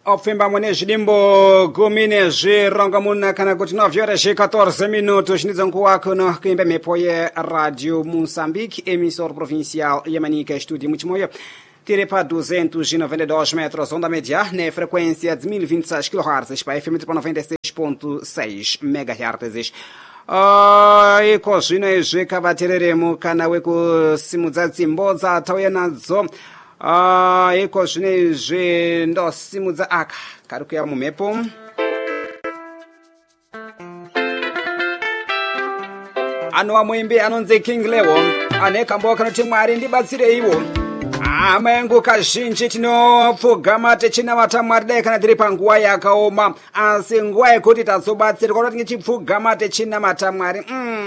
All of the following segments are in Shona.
Ofimba mwene zvidimbo gumine zvirongamuna kana kuti 9 horas e 14 minutos nizankuwa kuno kuimba mepo ye Radio Moçambique, emissora provincial Yamanica, estúdio Muchimoyo. Tire para 292 metros, onda média, na frequência de 1026 kHz, para FM para 96.6 MHz. Iko zvino zvekavatereremo kana wekusimudza dzimbo dzatauya nadzo. Iko zvino izvi ndosimudza aka kari kuya mumhepo. Anowa muimbi anonzi King Leo ane kambo kanoti Mwari ndibatsireiwo. Hama yangu kazhinji tinopfugama techinamata Mwari dai kana tiri panguva yakaoma, asi nguva yekuti tazobatsirwa kuti tichipfugama techinamata Mwari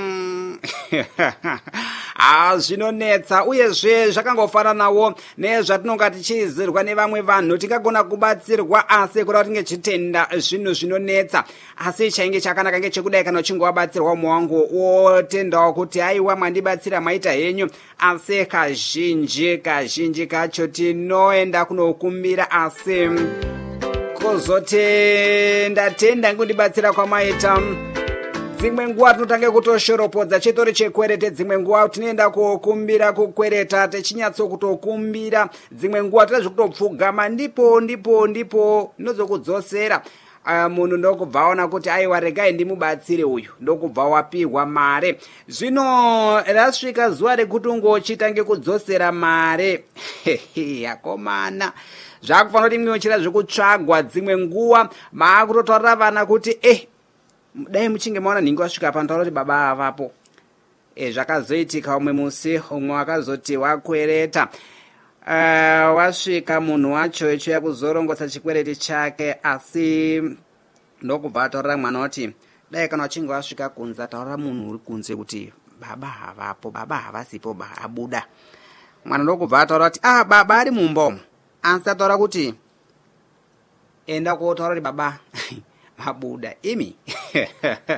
zvinonetsa uyezve zvakangofananawo nezvatinonga tichizirwa nevamwe vanhu. Tingagona kubatsirwa asi kuda kuti ngechitenda zvinhu zvinonetsa, asi chainge chakanaka ngechekudai kana uchingowabatsirwa muwangu wotendawo kuti aiwa mwandibatsira maita henyu, asi kazhinji kacho tinoenda kunokumbira asi kuzotenda ngundibatsira kwamaita. Dzimwe nguva tinotange kutoshoropodza chitori chekwerete, dzimwe nguva tinoenda kukumbira kukwereta techinyatso kutokumbira, dzimwe nguva tinoda zvekutopfugama ndipo nozokudzosera munhu ndokubva aona kuti aiwa regai ndimubatsire uyu, ndokubva wapihwa mare. Zvino rasvika zuva rekuti ungochitange kudzosera mare yakomana zvakufanira kuti mweochira zvekutsvagwa. Dzimwe nguva maakutotaurira vana kuti dai muchinge maona nhingi wasvika panotaura kuti baba avapo. Zvakazoitika umwe musi, umwe wakazoti wakwereta, wasvika munhu wacho icho yakuzorongotsa chikwereti chake, asi ndokubva ataurira mwana kuti dai kana wachinge wasvika kunze ataurira munhu uri kunze kuti baba havapo, baba havasipo, abuda. Mwana ndokubva ataura kuti baba ari mumba, asi ataura kuti enda kotaura kuti baba abuda imi